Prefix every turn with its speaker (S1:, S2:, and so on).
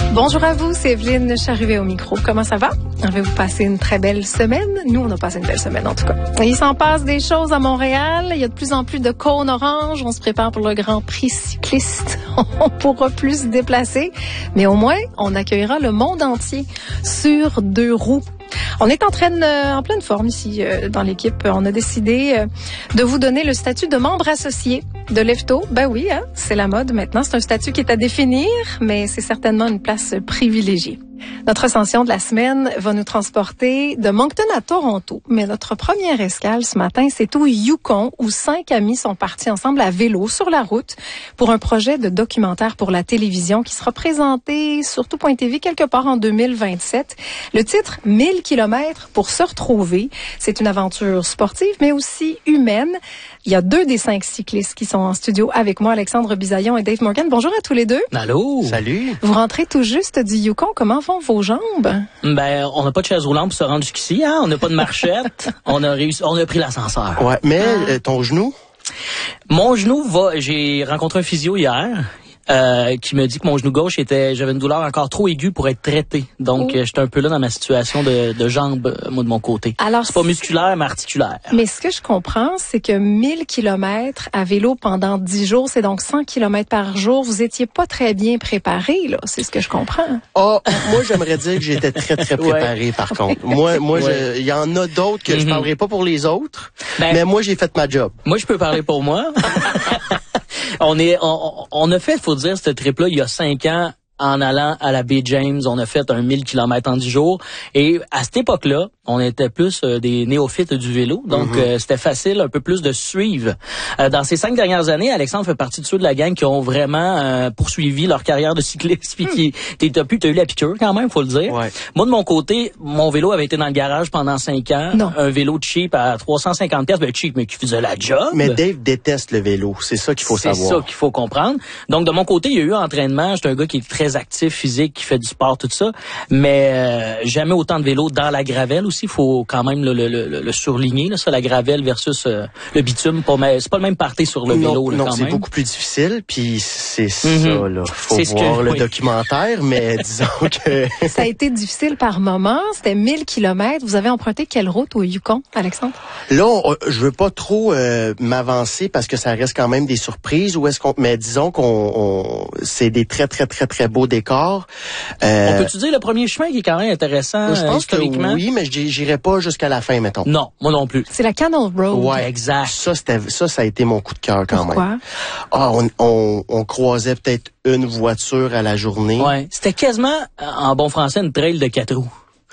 S1: Bonjour à vous, c'est Evelyne, je suis arrivée au micro. Comment ça va? Avez-vous passé une très belle semaine? Nous, on a passé une belle semaine en tout cas. Il s'en passe des choses à Montréal. Il y a de plus en plus de cônes oranges. On se prépare pour le Grand Prix cycliste. On pourra plus se déplacer. Mais au moins, on accueillera le monde entier sur 2 roues. On est en pleine forme ici dans l'équipe. On a décidé de vous donner le statut de membre associé de Lefto. Ben oui, hein, c'est la mode maintenant. C'est un statut qui est à définir, mais c'est certainement une place privilégiée. Notre ascension de la semaine va nous transporter de Moncton à Toronto. Mais notre première escale ce matin, c'est au Yukon, où 5 amis sont partis ensemble à vélo sur la route pour un projet de documentaire pour la télévision qui sera présenté sur Tout.tv quelque part en 2027. Le titre, 1000 kilomètres pour se retrouver. C'est une aventure sportive, mais aussi humaine. Il y a 2 des 5 cyclistes qui sont en studio avec moi, Alexandre Bisaillon et Dave Morgan. Bonjour à tous les deux.
S2: Allô.
S3: Salut.
S1: Vous rentrez tout juste du Yukon. Comment vont vos jambes?
S2: Ben, on n'a pas de chaise roulante pour se rendre jusqu'ici, hein. On n'a pas de marchette. On a pris l'ascenseur.
S3: Ouais, mais ton genou?
S2: Mon genou j'ai rencontré un physio hier. Qui me dit que mon genou gauche j'avais une douleur encore trop aiguë pour être traité. Donc, j'étais un peu là dans ma situation de jambe, moi, de mon côté.
S1: Alors,
S2: c'est pas musculaire, mais articulaire.
S1: Mais ce que je comprends, c'est que 1000 kilomètres à vélo pendant 10 jours, c'est donc 100 kilomètres par jour. Vous étiez pas très bien préparé, là. C'est ce que je comprends.
S3: Moi, j'aimerais dire que j'étais très, très préparé, ouais. Par contre. Moi, il y en a d'autres que je parlerai pas pour les autres. Mais moi, j'ai fait ma job.
S2: Moi, je peux parler pour moi. On a fait, faut dire, ce trip-là il y a 5 ans. En allant à la baie James, on a fait 1000 kilomètres en 10 jours. Et à cette époque-là, on était plus des néophytes du vélo. Donc, c'était facile un peu plus de suivre. Dans ces 5 dernières années, Alexandre fait partie de ceux de la gang qui ont vraiment poursuivi leur carrière de cycliste. Puis t'as eu la piqûre quand même, faut le dire.
S3: Ouais.
S2: Moi, de mon côté, mon vélo avait été dans le garage pendant 5 ans.
S1: Non.
S2: Un vélo cheap à 350 pièces, ben cheap, mais qui faisait la job.
S3: Mais Dave déteste le vélo. C'est ça qu'il faut savoir.
S2: C'est ça qu'il faut comprendre. Donc, de mon côté, il y a eu entraînement. J'étais un gars qui est très actif, physique, qui fait du sport, tout ça. Mais jamais autant de vélo dans la gravelle aussi. Il faut quand même le surligner, là, ça, la gravelle versus le bitume. C'est pas le même party sur le vélo, là,
S3: non,
S2: quand
S3: c'est
S2: même.
S3: beaucoup plus difficile. Puis c'est ça, là. Faut voir le documentaire, mais disons que...
S1: Ça a été difficile par moment. C'était 1000 kilomètres. Vous avez emprunté quelle route au Yukon, Alexandre?
S3: Là, je veux pas trop m'avancer parce que ça reste quand même des surprises. Mais disons c'est des très, très, très, très beaux décors. On
S2: peut-tu dire le premier chemin qui est quand même intéressant
S3: je pense
S2: historiquement?
S3: Que oui, mais j'irai pas jusqu'à la fin, mettons.
S2: Non, moi non plus.
S1: C'est la Canal Road.
S3: Ouais,
S2: exact.
S3: Ça a été mon coup de cœur quand
S1: Pourquoi?
S3: même. On croisait peut-être une voiture à la journée.
S2: Ouais, c'était quasiment, en bon français, une trail de 4 roues.